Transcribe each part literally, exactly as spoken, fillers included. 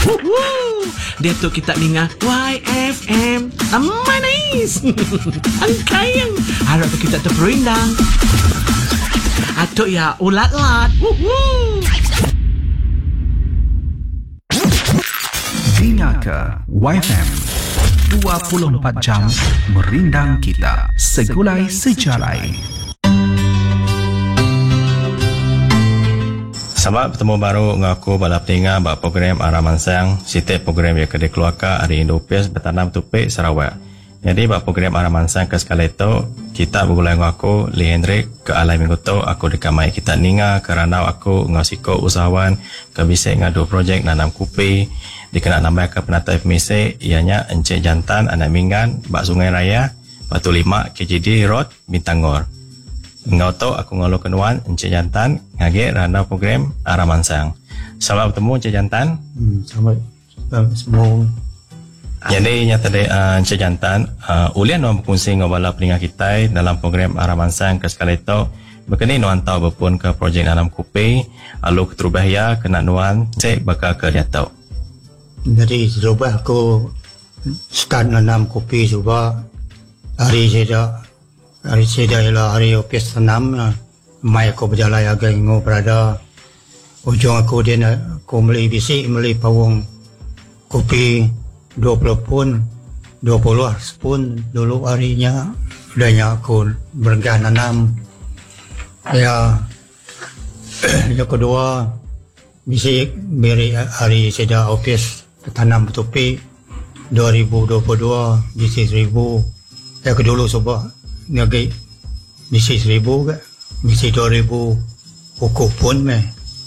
Woohoo! Dia tu kita dengar Y F M. Manis. Angkayang. Harap tu kita tu perindang. Atuk ya ulat-lat. Woohoo! Dengarkan Y F M dua puluh empat jam merindang kita segulai sejalai. Selamat bertemu baru dengan aku balap tinggal bak program Araman Sayang. Setiap program yang akan dikeluarkan hari Indopes bertanam tupik Sarawak. Jadi bak program Araman Sayang ke sekali itu kita bergulai dengan aku Lee Hendrik ke alai minggu tu aku dekamai kita ninga kerana aku ngasiko usahawan ke bisik dengan dua projek nanam kupi dikenal nama ke penata F M C ianya Encik Jantan anak Minggan bak Sungai Raya Batu Lima K J D Road Bintangor. Engkau tahu aku ngalu kenuan Encik Jantan ngagek rana program Araman Sayang. Selamat bertemu Encik Jantan. Hmm, selamat selamat semua. Jadi nyata de uh, Encik Jantan uh, ulian nuan berkongsi ngobala peningat kita dalam program Araman Sayang ke sekali itu berkini nuan tahu berpun ke projek nanam kupi lalu keterubah ya kena nuan cek bakal ke dia tahu. Jadi terubah aku start nanam kopi coba hari saya hari saya ialah hari opis tanam mai aku berjalan agak ingo berada ujung aku dia nak aku beli bisi beli pawang kopi dua puluh pun dua puluh pun dulu harinya udahnya aku bergah nanam ya yang kedua bisi beri hari saya opis tanam kopi dua ribu dua puluh dua bisi seribu yang kedua sebab ngagi misi seribu ke misi dua ribu ukur pun meh.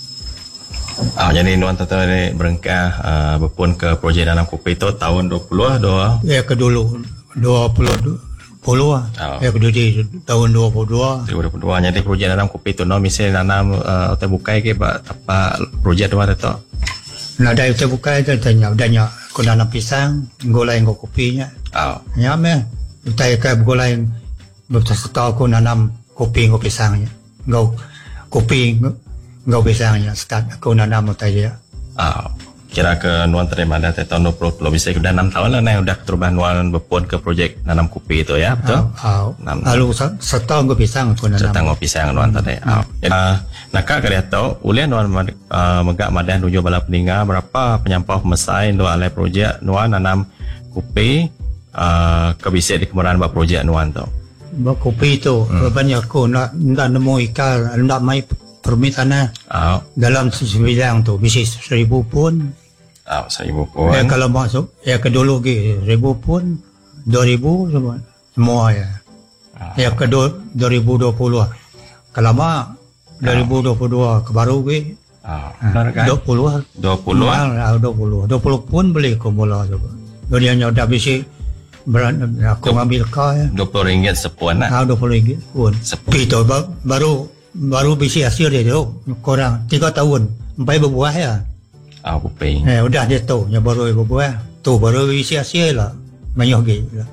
Ah, jadi nuan tata ni berengkah uh, berpun ke projek nanam kopi itu tahun dua puluh dua. Ya ke dulu dua puluh puluh ah. Oh. Ya ke dulu di tahun dua puluh dua. dua puluh dua. Jadi projek nanam kopi itu no misi nanam uh, hotel bukai ke apa projek dua tu. Nah dari hotel bukai tu tanya tanya aku nanam pisang, golai ngau kopinya. Oh. Ya meh. Utai ke golai betul aku nanam kopi ngau pisangnya. Ngau kopi ngau pisangnya start aku nanam utai dia. Ah, kira ke nuan terima dah tahun dua puluh puluh bisa sudah enam tahun lah nih udah terubah nuan berpun ke projek nanam kopi itu ya betul? Ah, lalu setahun ngau pisang aku nanam. Setahun ngau pisang nuan tadi. Ah, nak kak dia tahu ulian nuan megak madah tujuh balap peninggal berapa penyampah pemesai dua alai projek nuan nanam kopi ke bisa di kemudian buat projek nuan tu. Buat kopi tu hmm. banyak aku nak nak nemu ikan nak mai permintaan oh. dalam sebidang tu bisa seribu pun oh, seribu pun ya, kalau masuk ya ke dulu ke seribu pun dua ribu semua semua ya oh. ya ke dua ribu dua puluh kalau mah dua ribu dua puluh dua ke baru ke oh. dua puluh dua puluh dua puluh dua puluh pun beli ke mula tu dia nya dah bisa Beran, aku ngambil kau ya. dua puluh ringgit sepun lah. Ah, dua puluh ringgit sepun. Sepun. Itu baru baru bisa hasil dia tu. Korang tiga tahun sampai berbuah ya. Ah, kopi. Eh, udah dia tu, yang baru berbuah. Tu baru bisa hasil lah. Banyak gitu lah.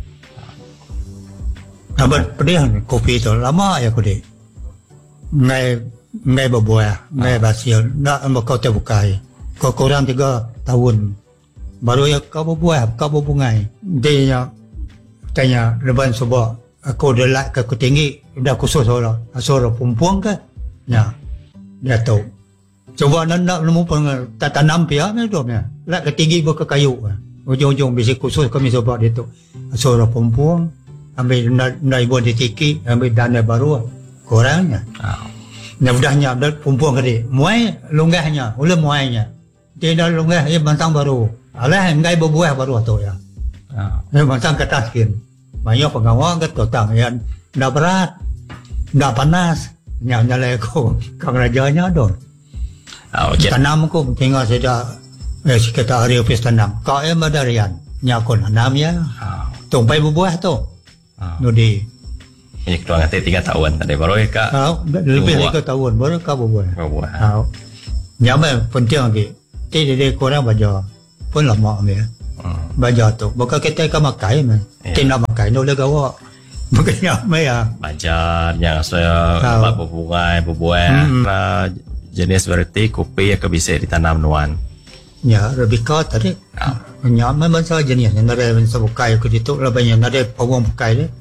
Nampak pedih kopi tu lama ya kopi. Ngai ngai berbuah, ngai hasil. Nak kau terbukai. Kau korang tiga tahun. Baru ya kau berbuah, kau berbungai. Dia tanya leban sebab aku dah like ke aku tinggi, dah khusus orang. Suara perempuan ke? Ya, dia tahu. Coba nak nak nemu pun tak tanam pihak ni tu ya. Like ke tinggi ke kayu. Ujung-ujung bisi khusus kami sebab dia tu. Suara perempuan, ambil nak ibu di tiki, ambil dana baru. Korangnya. Ah. Nah udahnya dah perempuan ke muai longgahnya, ulah muainya. Dia dah longgah dia bantang baru. Alah enggak berbuah baru tu ya. Ah, macam kata skin. Banyak pengawal kat kotang yang dah berat, dah panas. Nya nyala aku kang rajanya don. Ah, okay. Tanam aku tinggal saja eh sekitar hari opis tanam. Kau em badarian. Nya aku tanam ya. Ah, tumpai berbuah tu. Ah. Nudi. Ini ketua ngati tiga tahun tadi baru ka. Ah, lebih tiga tahun baru ka berbuah. Berbuah. Ah. Nya penting lagi. Tidak ada korang baca. Pun lama ni. Hmm. Baca tu. Bukan kita kan makai meh. Tidak makai no lega awak. Bukan apa ya. Baca yang saya buat berbungai, berbuah. Hmm. Jenis berarti kopi yang bisa ditanam nuan. nya Rebecca tadi nya memang saja jenis nare bensa bukai ke itu lah banyak nare pawang bukai dia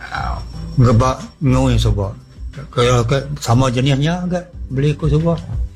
ngeba ngau yang sebab kalau ke sama jenisnya agak beli ku sebab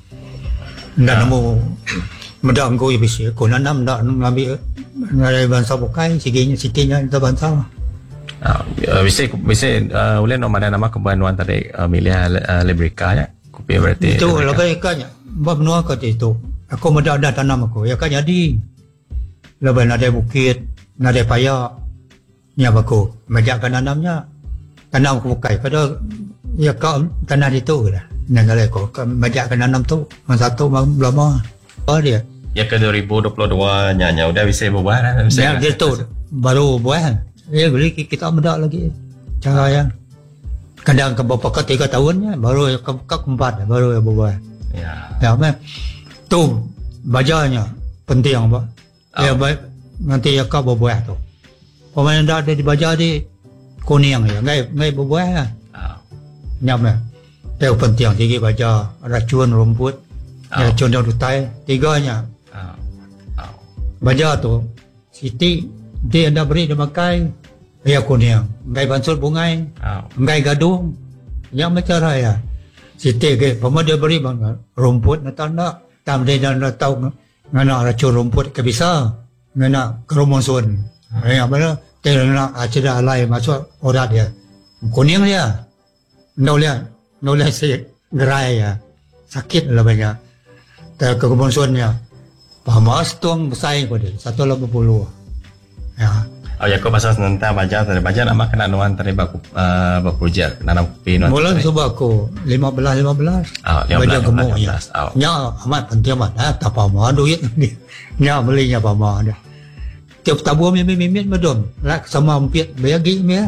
ndak nemu medang go ibisi ko nanam ndak ngambil nare bensa bukai siginya sitinya itu bensa ah bisa bisa boleh nama nama kebanuan tadi milih Rebecca ya kopi berarti itu lebih kanya bab nuah kat itu aku muda ada tanam aku ya kan jadi lebih ada bukit ada paya nya baku majak kan tanamnya tanam aku bukai pada ya kau tanam itu dah nangale ko majak kan tanam tu masa tu lama oh dia ya ke dua ribu dua puluh dua nya udah bisa buah dah bisa ya dia tu baru buah ya beli kita muda lagi cara yang kadang ke beberapa tiga tahunnya baru ke keempat baru ya buah ya ya meh tu bajanya penting apa oh. Ya baik nanti ya kau buah tu pemain dah ada di baja di kuning ya ngai ngai buah ya oh. Nyam meh tu penting tinggi baja racun rumput oh. Ya racun daun utai tiganya oh. Oh. Baja tu siti dia dah beri dia makai ya kuning ngai bansur bungai oh. Ngai gadung yang macam raya siti ke pemain dia beri bang rumput nak tanda tam dia nak tahu ngana racun rumput ke bisa ngana kromosom ya mana dia nak ada alai masuk orat dia kuning dia nolak nolak si gerai ya sakit lah banyakแต่kromosomnya pamas tuang besar ko dia seratus lapan puluh ya oh ya ko pasal tentang baja tadi baja nak makan nuan tadi bak uh, bak projek nanam kopi nuan mula cuba ko lima belas lima belas oh lima belas lima belas oh nya amat penting amat ah tak apa mau duit nya belinya apa mau dah tiap tabur mimit-mimit medom lak sama empit bagi me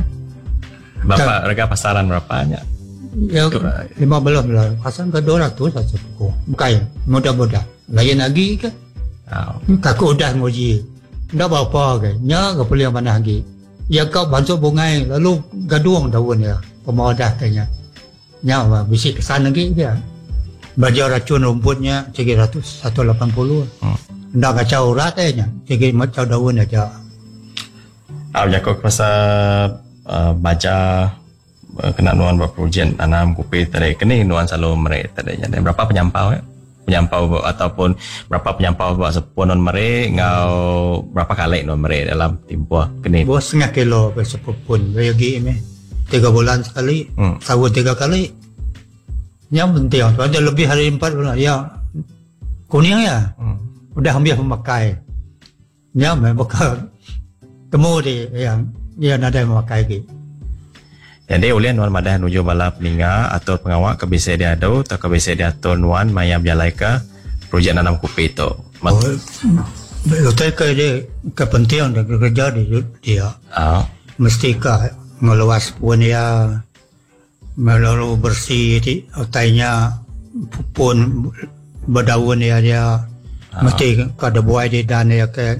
Bapak harga pasaran berapanya ya lima belas lah pasaran ke dua ratus saja ko bukan mudah-mudah lain lagi ke oh takut dah ngoji ndak apa ke nya ke boleh mana lagi ya kau bantu bungai lalu gaduang daun ya pemodah tanya nya bisi kesan lagi dia baja racun rumputnya tiga ratus seratus lapan puluh hmm. Ndak kacau urat nya tiga macam daun aja ah ya kau pasal uh, baja uh, kena nuan berprojen tanam kopi tadi kini nuan selalu merek tadi dan berapa penyampau ya penyampau ataupun berapa penyampau buat sepunon mere ngau berapa kali non mere dalam tempoh kini bos setengah kilo sepupun bagi ini tiga bulan sekali hmm. Sawut tiga kali yang penting ada lebih hari empat bulan ya kuning ya hmm. Udah ambil memakai ya memang temu di yang dia ada memakai gitu. Jadi oleh nuan madah nuju bala peninga atau pengawak ke bisa dia ada atau ke bisa dia atau nuan maya bialai ke projek nanam kopi itu. Oh, betul ke dia kepentingan dia kerja di dia. Oh. Mesti ke meluas pun dia melalu bersih di otainya pun berdaun dia dia oh. Mesti kada buai di dan dia ke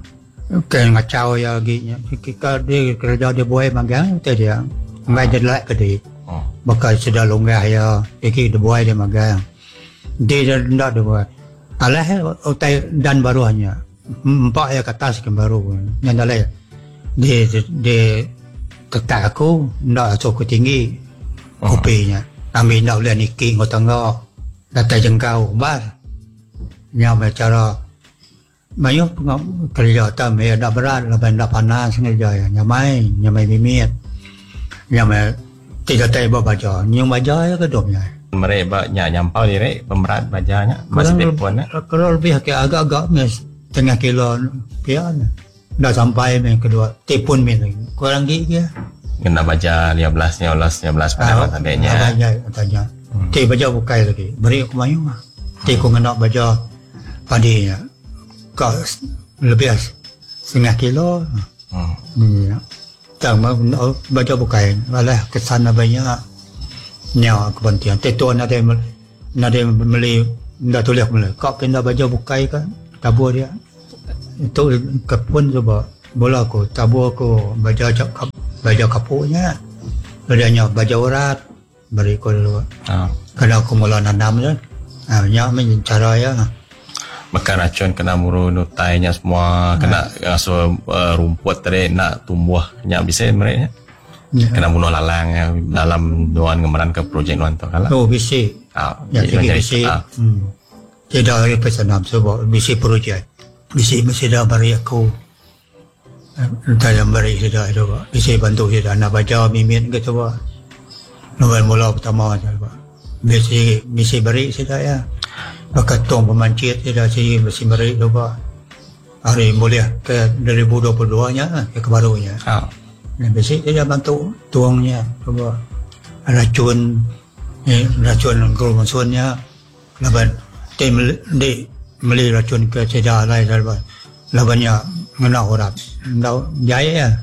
ke ngacau ya ginya. Jika dia kerja dia buai magang itu dia. Ngai jelek ke dia oh. Bakal sudah longgah ya iki de buai dia magang dia dah ndak de buai alah utai dan baru hanya empat ya ke atas ke baru yang dalai dia dia ketak aku ndak cukup tinggi oh. Kopinya kami ndak boleh niki ngotangga data jengkau bar nya cara mayu kerja tam ya ndak berat lebih ndak panas kerja ya nyamai nyamai mimit yang tidak tahu baca, yang baca ya kedomnya. Mereka banyak nyampau diri pemerat bacanya masih telepon. Kalau lebih agak-agak mes setengah kilo pian, dah sampai mes kedua telepon mes lagi. Kurang gigi ya. Kena baca lima belas, lima belas, lima belas pada tandanya. Tanya, tanya. Ti baca bukai lagi. Beri aku mayu mah. Ti aku kena baca padinya. Kau lebih setengah kilo. Hmm. Tak mau baca bukai, malah kesan banyak nyawa kepentingan. Tetu ada ada beli, dah tulis beli. Kau kena baca bukai kan, tabur dia. Itu kepun coba, bola aku tabur aku baca cakap, baca kapuknya. Adanya baca urat, beri kau dulu. Kalau aku mula nanam kan, ah, nyak macam cara ya. makan racun kena muru nutainya semua, kena rasa uh, rumput tadi nak tumbuh nya bisa mereka. Ya. Kena bunuh lalang ya, dalam nuan ngemaran ke projek nuan tu kalah. Oh, bisa. Ah, ya, jadi bisa. Ah. Hmm. Tidak ada pesanan sebab bisa projek. Bisa mesti dah beri aku. Dalam beri sudah itu, bisa bantu kita nak baca mimin gitu bah. Novel mula pertama saja bah. Bisa bisa beri sudah ya. Bakat tong pemancit sudah sih mesti beri tu bah. Hari mulia ke dua ribu dua puluh dua nya ke kebarunya. Ah. Biasanya dia bantu tuangnya, coba racun, eh, racun kromosonya, laban tim di beli racun ke cedera lain, laban labannya ngena orang, dah jaya ya,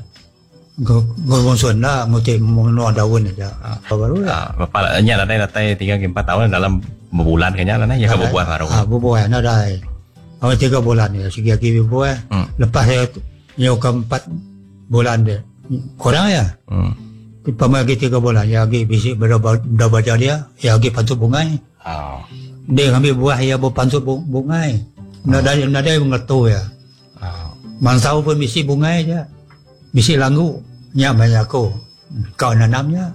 kromoson lah, mesti menua daun aja. Baru lah. Bapak nya ada datai tiga empat tahun dalam berbulan kayaknya lah, ya kamu buat baru. Ah, buat nak dah. Awal tiga bulan ya, segi lagi buat. Lepas saya nyoka empat bulan dia. Korang ya. Hmm. Pemagi tiga bulan ya lagi bisik berapa baca dia, ya lagi pantut bungai. Oh. Dia ambil buah ya bu pantut bungai. Oh. Nada nada mengertu ya. Oh. Mansau pun bisik bungai aja. Bisik langgu nya banyak aku. Kau nanamnya.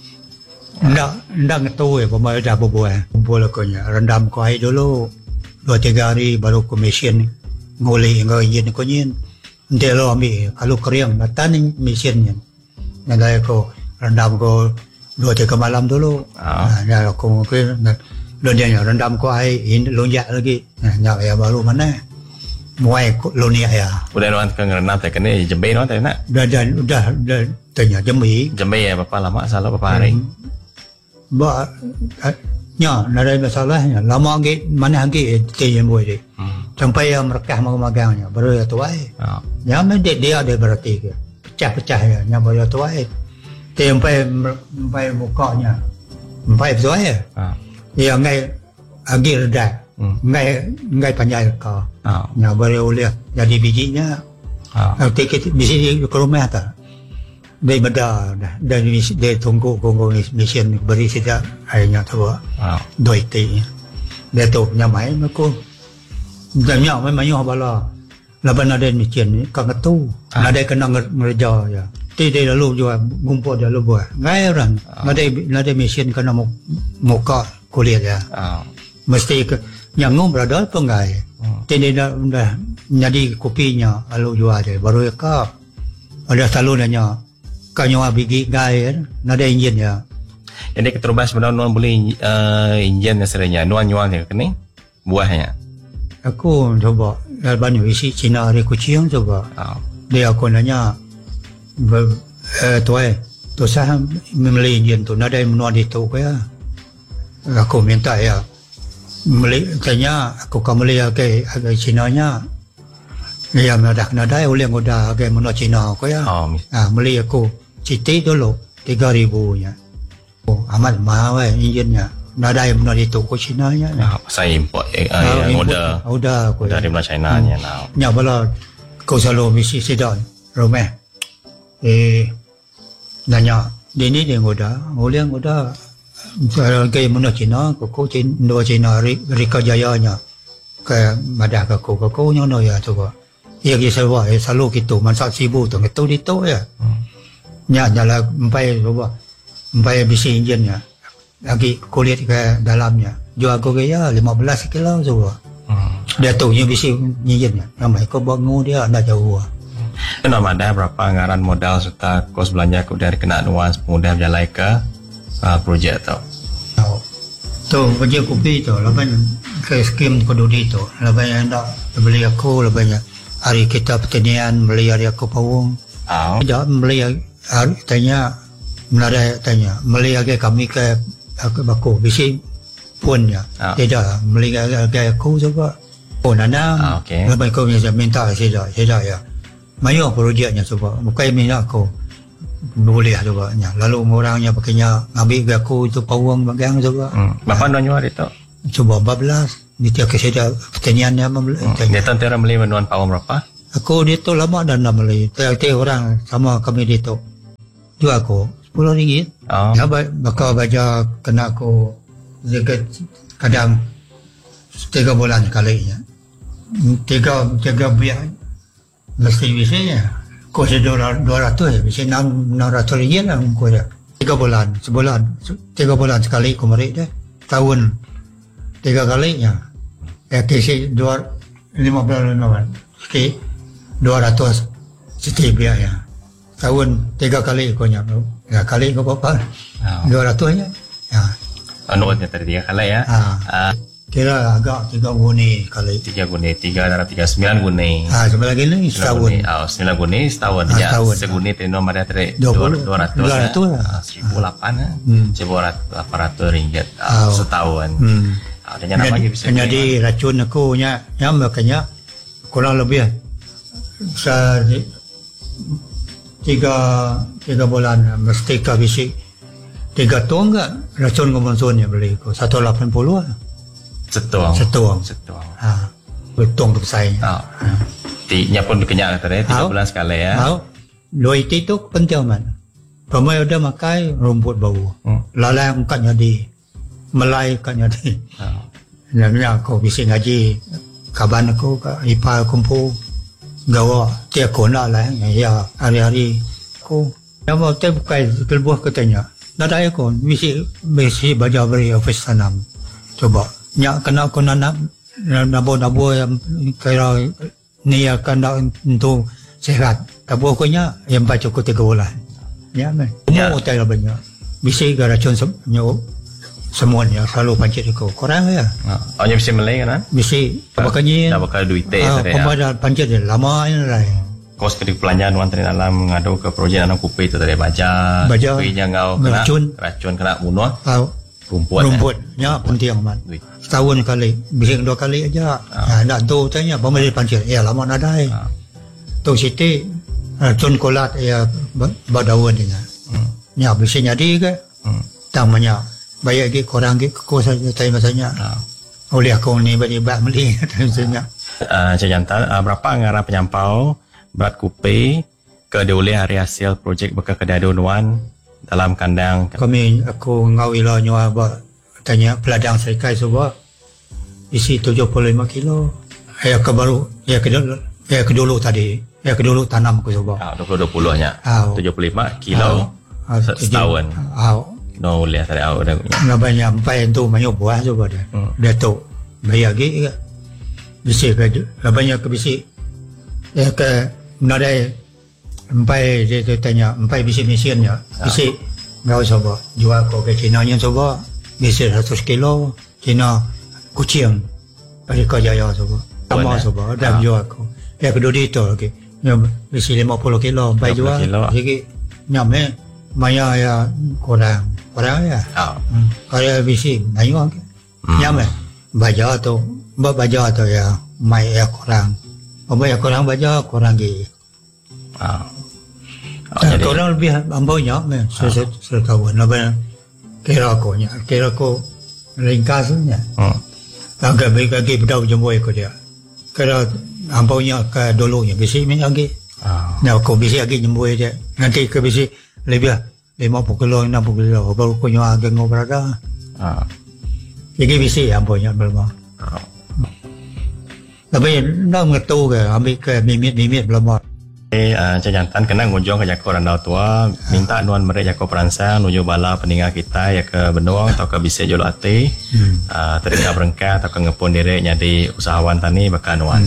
Ndak ndak ngertu ya pemai dah berbuah. Kumpul akunya rendam ku air dulu. Dua tiga hari baru ku mesin ngoli ngoyin kunyin. Dia lo ambil kalau kering datang mesinnya. Nanti aku rendam ko dua tiga malam dulu. Nah, dah aku mungkin lo dia rendam ko air ini lonjak lagi. Nah, ya baru mana? Muai lonia ya. Udah nuan ke rendam tak kena jembe nuan tak nak? Dah dah dah dah tanya jembe. Jembe ya berapa lama? Salah berapa hari? Ba, nya ada masalahnya. Lama lagi mana lagi tanya muai dia. Sampai yang merekah magangnya baru ya tuai. Oh. Ya mesti dia ada berarti ke. Pecah-pecah ya nya baru tuai. Sampai sampai mukanya. Sampai tuai ya. Oh. Ya ngai agi reda. Hmm. Ngai ngai panjai ka. Oh. Nya baru lihat jadi bijinya. Oh. Tiket biji ke rumah ta. Dia beda dah. Dan dia tunggu tunggu mesin beri saja airnya tu. Oh. Doi ti. Dia tu nyamai aku. Dan yang memang yang bala laban ada mesin ni kan tu ah. Ada kena ngerja ya tidak lalu juga gumpul dia lalu buat ngai orang ah. Ada ada mesin kena muka kulit ya ah. Mesti ke, yang ngom berada pengai ah. Tidak dah dah jadi kopinya lalu jual dia baru ya kap ada salonnya kanyo bigi gai ada enjin ya jadi keterbas benar nuan boleh uh, enjin sebenarnya nuan nyual ni kene buahnya. Aku coba banyak isi Cina hari kucing coba. Oh. Dia aku nanya, eh tuai, tu saya membeli enjin tu, nada yang menua di tu kaya. Aku minta ya, beli tanya aku kamu beli agak agak Cina nya. Ya nada nada yang boleh muda agak menua Cina kaya. Oh. Ah beli aku citi dulu tiga ribu nya. Oh amat mahal enjinnya. Nada yang benar itu ko China nya. Nah, saya import eh, uh, yang order. Order ko dari benar China nya now. Nya bala ko selalu misi sedon. Rome. Eh nanya, ini dia order. Oleh order. Kalau ke benar China, ko ko China, dua China Rika Jaya nya. Ke madah ke ko ko nya no ya coba. Ia ke sewa eh selalu gitu, mansak sibu tu itu di tu ya. Nya nyala empai coba. Empai bisi enjinnya. Lagi kulit ke dalamnya jual aku kaya lima belas kilo semua. Hmm. Dia tu yang bisi nyinyirnya nama aku bangun dia anda jauh. Itu nama ada berapa anggaran modal serta kos belanja aku dari kena nuans mudah berjalan ke uh, projek tu. Oh. Tu kerja kopi tu lepas ke skim kedudi tu lepas anda beli aku lepas hari kita pertanian beli hari aku pawung. Oh. Tidak beli hari tanya menara tanya beli hari kami ke aku baku bisi punnya oh. Tidak melihat gaya aku juga oh nanam oh, okay. Lepas aku minta tidak tidak ya mayu projeknya coba bukan minta aku boleh juga nya lalu orangnya pakainya ngambil aku itu pawang bagian juga hmm. Berapa nah, nuan itu coba empat belas di tiap keseda pertaniannya membeli hmm. Dia tahu orang beli nuan pawang berapa aku dia tu lama dan dah beli tiap orang sama kami dia tu jual aku sepuluh ringgit. Oh. Ya, bakal baca kena aku zakat kadang tiga bulan sekali ya. tiga tiga biar mesti bisanya kos dua ratus bisa enam enam ratus ringgit lah kos dia tiga bulan sebulan tiga bulan sekali kemarin deh tahun tiga kali ya ya kisi dua lima belas bulan okey dua ratus setiap biar ya tahun tiga kali konya ya kali kau apa dua ratus ya ya Anuatnya tadi tiga kali ya. Ah. Uh, kira agak tiga guni kali. Tiga guni, tiga darab tiga sembilan guni. Ah, sembilan guni setahun. Oh, sembilan guni setahun. Ah, Ya, setahun. seguni tino ada tadi Dua dua ratus. dua ratus lah. Ah, seribu lapan ya. Hmm. Seribu delapan ratus ringgit Ah. ah, setahun. Hmm. Ah, dan yang lagi bisa. Jadi racun aku nya, ya makanya kurang lebih sa tiga tiga bulan mesti kabisi tiga tuang enggak racun kemonsunnya beli ko satu ratus lapan puluh lah. Setuang. Setuang. Setuang. Ha. Betung tu saya. Ah. Tinya pun kenyak tadi tiga Ah. bulan sekali ya. Tahu. Loi itu penting man. Pemai udah makai rumput bau. Hmm. Lalai angkat jadi. Melai kan jadi. Ah. Namanya aku bisa ngaji kaban aku ke ipa kumpul gawa tiap kona lah ya hari-hari aku yang mau tiap bukai terbuah katanya nak ada aku mesti mesti baca beri office tanam coba nyak kena aku nak nabo-nabo yang kira ni akan untuk sehat tapi aku nya yang baca aku tiga bulan ya men Ya. mau tak banyak bisa garacun semuanya semuanya selalu pancit aku korang ya Ah. Oh, nya bisa Malay kan? bisa makanya Dah bakal duit teh ah, tadi ya. pemada pancit dia lama ini lah Kos kedik pelanjaan wan tadi dalam ngadu ke projek anak kupi itu tadi baca. Baca. Kupinya ngau kena Racun. racun kena bunuh tahu rumput. rumputnya penting man Duit. setahun kali bisa dua kali aja ah. nak tu tanya pemada pancit ya lama nadai Ah. tu siti racun kolat ya badawan dia Hmm. nya bisa jadi ke Hmm. tamanya bayar ke korang ke kos saja tanya masanya Ah. oleh aku ni bagi bak meli tanya Uh, Cik Jantan, uh, berapa anggaran penyampau berat kupi ke dioleh hari hasil projek Bekal Kedai Dunuan dalam kandang kami aku ngau ila nyawa ba tanya peladang serikai sebab isi tujuh puluh lima kilo ya ke baru ya ke dulu ya ke dulu tadi ya ke dulu tanam aku sebab ah, dua puluh dua puluh nya Ah. tujuh puluh lima kilo Ah, se- setahun. ah No boleh tadi au dah. na banyak sampai tu banyak buah sebab dia Hmm. dia tu bayar lagi ke bisi ke la banyak ke bisi ya ke nadai sampai dia, dia tanya sampai bisi mesinnya bisi ngau sebab jual ko ke Cina nya sebab bisi seratus kilo Cina kucing pada kau jaya sebab sama Benar. sebab Ah. dah jual ko ya kedua itu lagi ya bisi lima puluh kilo sampai lima puluh jual kilo. sikit nyampe maya ya kurang kurang ya Ah. Hmm. Kalau bisi banyak ke. Hmm. Ya men. Baca tu, buat baca tu ya mai ya kurang. Apa ya kurang baca kurang lagi. Ah. Oh, Ah, jadi kurang lebih ambaunya men. Saya saya tahu apa kira aku nya. Kira aku ringkasnya. hmm. Agak baik lagi bedau jumbo aku dia. Kira ambaunya ke dulunya bisi men lagi. Ah. Nah, aku bisi lagi jumbo dia. Nanti ke bisi lebih lima puluh kilo, enam puluh kilo. Baru aku nyawa agak ngobrol. Ah. Jadi bisi ambaunya belum. Ah. Tapi nak ngetu ke, ambil ke mimit-mimit belum. Okay, uh, Cik Jantan kena ngunjung ke Jako Randau Tua, minta nuan merek Jako Peransang nuju bala peninggal kita ya ke Benuang atau ke Bisik Jolo Ati, Hmm. uh, terika berengkah atau ke ngepun diri jadi usahawan tani bakal nuan.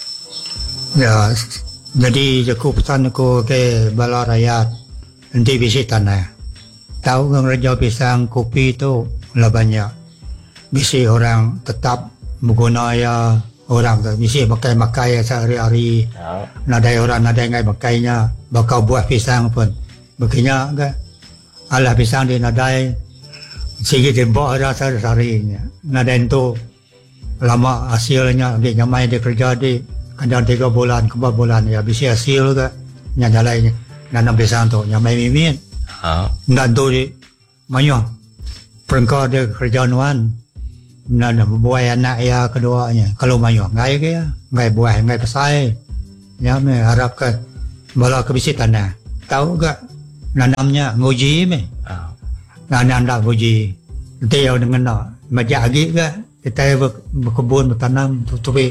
Ya, jadi aku pesan aku ke bala rakyat nanti bisi tanah. Tahu kan Raja Pisang kopi itu lah banyak. Bisi orang tetap menggunakan ya orang tu. Bisi pakai-pakai sehari-hari. Ya. Nadai orang nadai ngai pakainya. Bakal buah pisang pun. Begini kan. Alah pisang di nadai. Sikit tembok ada sehari-harinya. Nadai itu lama hasilnya. Dia nyamai dia kerja di kadang tiga bulan, keempat bulan. Ya bisi hasil ke. Nyadalainya. Nanam pisang tu. Nyamai mimin. Ah. Nggak tu di. Banyak. Perengkau dia kerja nuan. Nana buai anak ya keduanya. Kalau banyak. Ngai ke ya. Ngai buah, ngai pesai. Ya, me harapkan bala ke bisi tanah. Tahu tak nanamnya nguji me. Ah. Nanam dah nguji. Dia dengan nak majak lagi ke. Kita ber, berkebun bertanam tutupi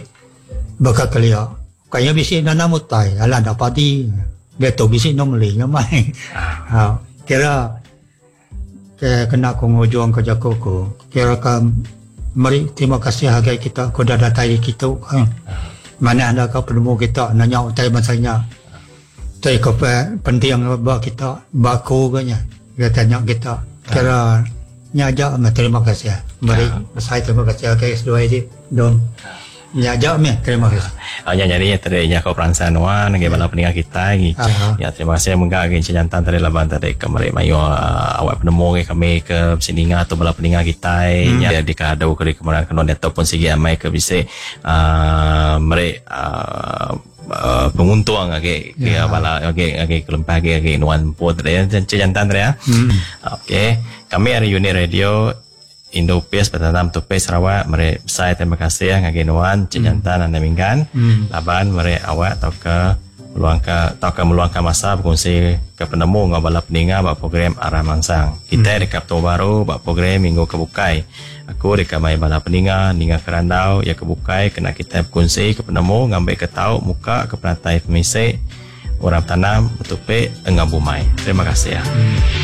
bakal kelia kaya bisi nana mutai ala dah padi beto bisi nomli nyamai ha kira ke kena ko ngojong kerja koko kira kan mari terima kasih hargai kita ko dah datai kita ha. Mana anda kau penemu kita nanya utai masanya tai ko penting ba kita bako ganya dia tanya kita kira nyaja me terima kasih mari saya terima kasih ke S dua ini don nyaja me terima kasih hanya nyari tadi nya kau peransaan wan ngai bala pendengar kita lagi ya terima kasih mengga ke jantan tadi laban tadi kemarin mayo awak penemu ke kami ke sininga atau bala pendengar kita ya di kado ke kemarin kenon ataupun segi amai ke bisa mari Uh, penguntung age ke yeah. Bala age age kelempah age age nuan pot ya jantan ya. Hmm. Okey, kami dari Uni Radio Indopes Batanam Tupe Sarawak mari saya terima kasih age nuan jantan anda minggan. Hmm. Laban mari awak tau ke meluangkan tau ke meluangkan masa berkongsi ke penemu ngabala pendengar bab program Arah Mansang. Kita hmm. dekat Tahun Baru bab program Minggu Kebukai. Aku dekat mai bala pendengar ninga kerandau ya kebukai kena kita berkongsi ke penemu ngambil ke tahu muka ke perantai pemisik orang tanam betupe enggak bumai. Terima kasih ya. Hmm.